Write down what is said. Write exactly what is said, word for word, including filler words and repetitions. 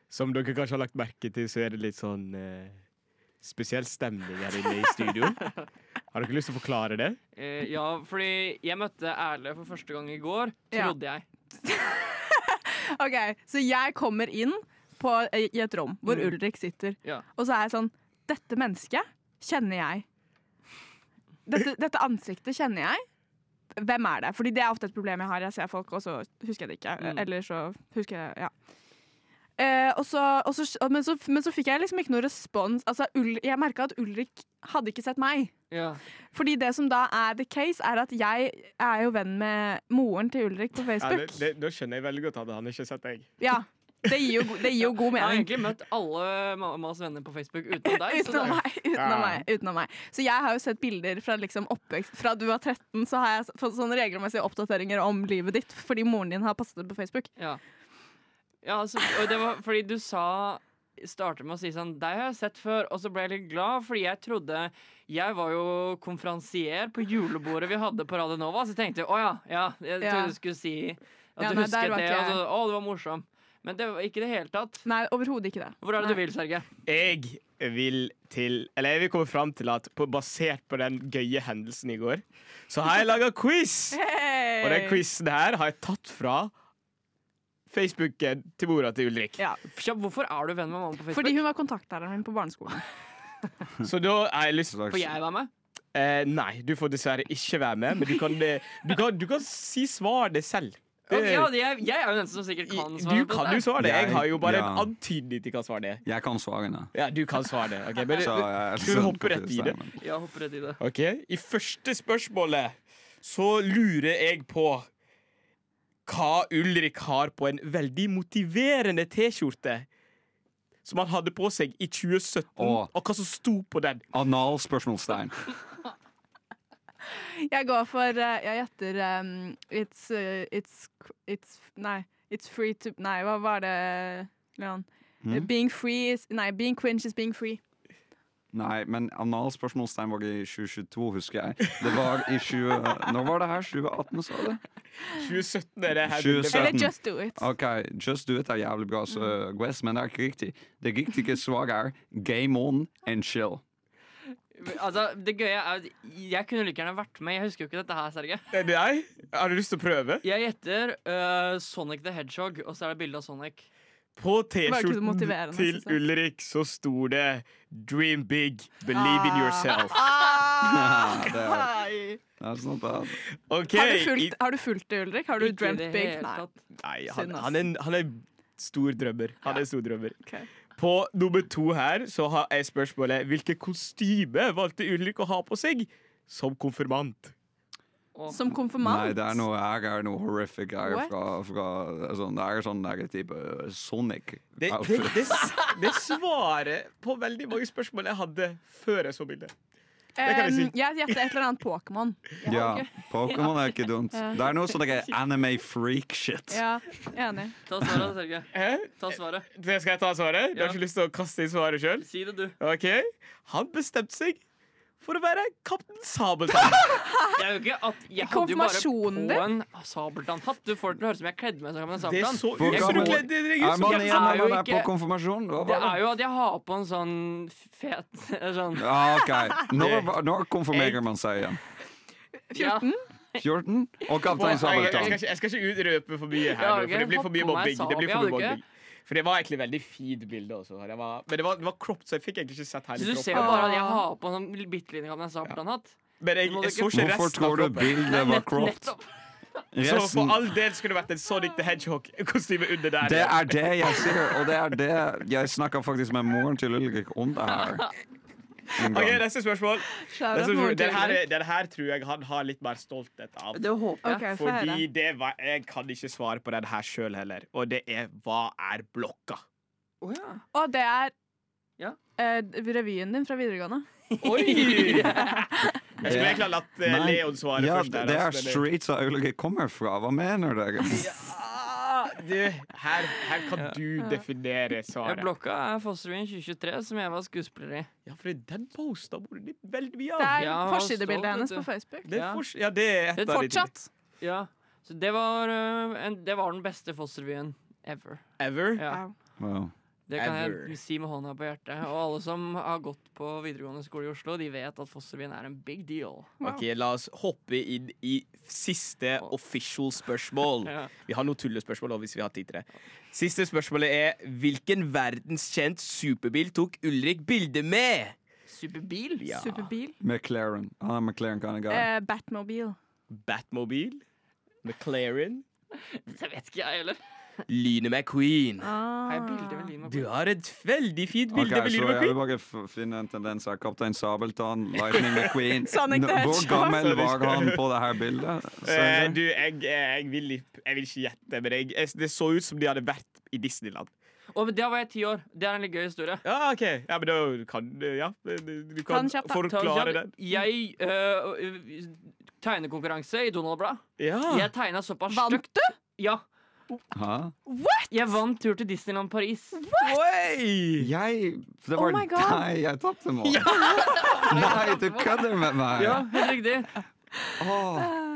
Som dere kanskje har lagt merke til, så er det litt sånn eh, spesiell stemning her inne i studio. Har dere lyst til å forklare det? Eh, ja, fordi jeg møtte Erle for første gang i går, trodde Ja. jeg. Ok, så jeg kommer inn på, i et rom hvor Mm. Ulrik sitter, Ja. og så er jeg sånn, dette mennesket kjenner jeg. Dette, dette ansiktet kjenner jeg. Hvem er det? Fordi det er ofte et problem jeg har. Jeg ser folk, og så husker jeg det ikke. Mm. Eller så husker jeg, ja. Eh, og så, og så, men, så, men så fikk jeg liksom ikke noe respons. Altså, Ul, jeg merket at Ulrik hadde ikke sett meg. Ja. Fordi det som da er the case, er at jeg er jo venn med moren til Ulrik på Ja, Facebook. det, det, da skjønner jeg veldig godt at han ikke har sett deg. Ja, det gir jo, go- det gir jo god Jeg har mening. egentlig møtt alle mammas venner på Facebook utenom deg. så Utenom det- meg, utenom, Ja. meg, utenom meg. Så jeg har jo sett bilder fra liksom oppvekst. Fra du var tretten, så har jeg fått sånne regelmessige oppdateringer om livet ditt fordi moren din har passet det på Facebook. Ja, ja altså, og det var fordi du sa startet med å si sånn, deg har jeg sett før, og så ble jeg litt glad, fordi jeg trodde, jeg var jo konferansier på julebordet vi hadde på Radio Nova, så tenkte jeg, å ja, ja, jeg Ja. trodde du skulle si at Ja, du nei, der husket var det, ikke og jeg. så, å, det var morsom. Men det var ikke det hele tatt. Nei, overhodet ikke det. Hvor er det Nei. du vil, Serge? Jeg vil til Eller jeg vil komme fram til at på, basert på den gøye hendelsen i går, så har jeg laga quiz! Hey! Og den quizen her har jeg tatt fra Facebooken til mora til Ulrik. Ja, Kjapp, hvorfor er du venn med mamma på Facebook? fordi hun var kontaktlæreren min på barneskolen. Så da har jeg lyst Får jeg være med? eh, Nei, du får dessverre ikke være med, men du kan, eh, du kan, du kan si svaret det selv. Det, Ok, ja, jeg, jeg er jo den som sikkert kan svare du på kan dette. jo svare det. Jeg har jo bare Ja. en antydning til hva svaret er. Jeg kan svarene. Ja, du kan svare det. Okay, men, Så jeg skal vi hoppe rett i det? Ja, hopper rett i det. Ok, I første spørsmålet så lurer jeg på hva Ulrik har på en veldig motiverende T-skjorte som han hadde på seg i tjue sytten, Åh. og hva som sto på den. Anal-spørsmålstegn. Jeg går for eh, Jeg gjetter um, it's, uh, it's It's Nei. It's free to Nei, hva var det, Leon? Hmm? Being free is Nei, being cringe is being free. Nei, men anal-spørsmålstegn var i tjue tjueto, husker jeg. Det var i tjue... Når var det her? tjue atten, sa du? tjue sytten er det her. tjue bildet. sytten. Eller Just Do It. Ok, Just Do It er jævlig bra, så Guess, men det er ikke riktig. Det riktige svaret er Game On and Chill. Altså, det gøye er at jeg kunne like gjerne vært med. Jeg husker jo ikke dette her, Serge. Er det jeg? Har du lyst til å prøve? Jeg gjetter øh, Sonic the Hedgehog, og så er det bilde av Sonic. På var ikke så T-skjorten motiverende, til synes jeg. Ulrik så sto det Dream big, believe in yourself. Ah! det er- That's not bad. Ok, Har, du i- fulgt, har du fulgt det, Ulrik? Har du Ikke i dreamt det big? hele Nei. tatt. Nei, han, Synd, ass. han, er, en- han er stor drømmer. Han er en stor drømmer. Ok. På nummer to her så har jeg spørsmålet hvilke kostyme valgte Ulrik å ha på seg som konfirmant? Og, Som konfirmant? Nei, det er noe jeg er noe horrific jeg er What? fra, fra sånn, det er sånn der type Sonic Det, det, outfit. det, det svarer på veldig mange spørsmål jeg hadde før jeg så bildet. det kan jeg si. Um, jeg gjetter et eller annet Pokémon. Ja, Pokémon er ikke dumt. Ja. Det er noe sånn der anime freak shit. Ja, enig. ta svaret, Serge. Hæ? Ta svaret. Det skal jeg ta svaret? Du Ja. har ikke lyst til å kaste inn svaret sjøl? Si det, du. Ok, han bestemte seg for å være Kaptein Sabeltann. Jeg er jo ikke at Jeg hadde jo bare konfirmasjonen på en Sabeltann-hatt. Du får det til å høres som jeg kledde meg som en Det Sabeltann. så Hvor ut som du gammel- kledde deg ut Er som man Jeg igjen er når jo man er på ikke- konfirmasjon? Hva Det var er jo at jeg har på en sånn fet sånn. Ja, ok. Når, når konfirmerer man seg igjen? Ja. fjorten? Og Kaptein Jeg, jeg, skal Sabeltann. ikke, jeg skal ikke utrøpe for mye her, Ja, nå, ok. for det blir for mye Hatt på meg mobbing. Det blir for sabel, mye hadde du mobbing. For det var egentlig veldig fint bilde også. Det var, men det var, det var cropped, så jeg fikk egentlig ikke sett Så hele du ser jo kroppen. bare at jeg har på en sånn bitte liten Kaptein Sabeltann-hatt. Men jeg, Du må jeg så ikke- ikke Hvorfor resten av tror du kroppen. bildet var cropped? Nettopp. Så for Resten, all del skulle det vært en Sonic the Hedgehog-kostyme under der. det er det jeg sier, og det er det jeg snakka faktisk med moren til Ulrik om det her. En Ok, gang. Neste spørsmål. Shout out Neste moren spørsmål. til Den, her, Ulrik. den her tror jeg han har litt mer stolthet av. Det håper jeg. Ok, få høre. Fordi det var, jeg kan ikke svare på den her sjøl heller. Og det er hva er blokka? Å ja. Og det er Ja. eh, revyen din fra videregående. Oi! Jeg skulle egentlig ha latt eh, Nei, Leon svare ja, først. der, det er altså, men streets av Ulrik kommer fra. Hva mener dere? Ja, du, her, her kan Ja. du definere Jeg svaret. blokka er Fosterrevyen tjue tjuetre, som jeg var skuespiller i. Ja, for den posta moren din veldig mye Det av. er Ja, han var forsidebildet stolt, hennes vet på du. Facebook. Det er, Ja. fors ja, det er et Det er av de tingene. Fortsatt. Ja, så det var, øh, en, det var den beste Fosterrevyen ever. Ever? Ja. Wow. Wow. Det kan Ever. jeg si med hånda på hjertet. Og alle som har gått på videregående skole i Oslo, de vet at Fossrevyen er en big deal. Ok, La oss hoppe inn i siste official spørsmål. Ja. Vi har noen tullespørsmål også, hvis vi har tid til det. Siste spørsmålet er hvilken verdenskjent superbil tok Ulrik bilde med? Superbil? Ja. Superbil. McLaren. Han er McLaren kind of guy. Eh, Batmobil. Batmobil? McLaren? Det vet ikke jeg heller. Lyne McQueen. Har jeg Ah. bilde med Lina? Du har et veldig fint Ok, bilde med så Lyne jeg vil McQueen. bare f- finne en tendens her. Kaptein Sabeltann, Lightning McQueen. Sonic the N- Hvor Hedgehog. gammel var han på det her bildet? Så Eh, jeg- du, jeg, jeg, vil, ikke- jeg vil ikke gjette, men jeg, jeg, det så ut som de hadde vært i Disneyland. Og da var jeg ti år. Det er en litt gøy historie. Ja, OK. Ja, men da kan du Ja, du Ta kan den kjapt, da. Ta det forklare kjapt. den. Jeg øh, tegnekonkurranse i Donald-blad. Ja. Jeg tegna såpass Vant stygt. du? Ja. Hæ? Jeg vant tur til Disneyland Paris. Oi! Jeg Det Oh var my God. deg jeg tapte mot. Nei, du kødder med meg! Ja, helt riktig. Åh.